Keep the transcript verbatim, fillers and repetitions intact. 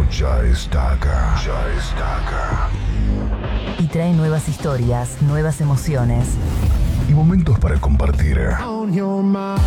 ya está acá, ya está acá. Y trae nuevas historias, nuevas emociones. Y momentos para compartir. On your mind.